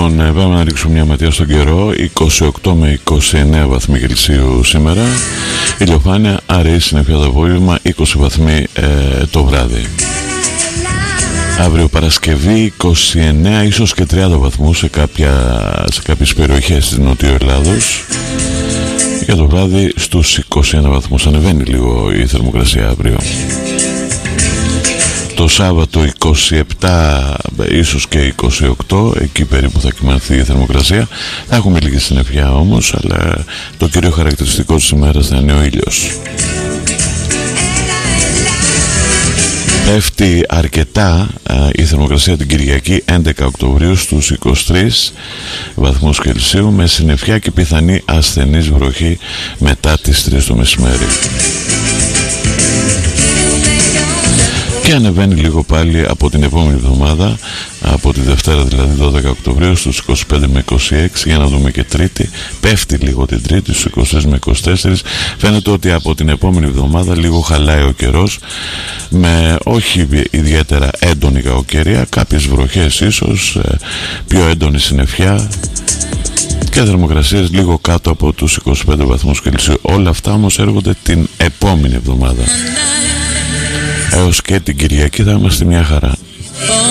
Λοιπόν, πάμε να ρίξουμε μια ματιά στον καιρό. 28 με 29 βαθμοί Κελσίου σήμερα. Ηλιοφάνεια, αραιή συννεφιά το απόγευμα, 20 βαθμοί το βράδυ. Αύριο Παρασκευή 29, ίσως και 30 βαθμούς σε κάποιες περιοχές της Νότιου Ελλάδος. Για το βράδυ στους 21 βαθμούς. Ανεβαίνει λίγο η θερμοκρασία αύριο. Το Σάββατο 27, ίσως και 28, εκεί περίπου θα κυμανθεί η θερμοκρασία. Θα έχουμε λίγη συννεφιά όμως, αλλά το κύριο χαρακτηριστικό της ημέρας θα είναι ο ήλιος. Πέφτει αρκετά η θερμοκρασία την Κυριακή 11 Οκτωβρίου στους 23 βαθμούς Κελσίου, με συννεφιά και πιθανή ασθενής βροχή μετά τις 3 το μεσημέρι. Και ανεβαίνει λίγο πάλι από την επόμενη εβδομάδα, από τη Δευτέρα δηλαδή 12 Οκτωβρίου στους 25 με 26, για να δούμε και Τρίτη. Πέφτει λίγο την Τρίτη στους 23 με 24. Φαίνεται ότι από την επόμενη εβδομάδα λίγο χαλάει ο καιρός, με όχι ιδιαίτερα έντονη κακοκαιρία, κάποιες βροχές ίσως, πιο έντονη συννεφιά και θερμοκρασίες λίγο κάτω από τους 25 βαθμούς Κελσίου. Όλα αυτά όμως έρχονται την επόμενη εβδομάδα. Έως και την Κυριακή θα είμαστε μια χαρά.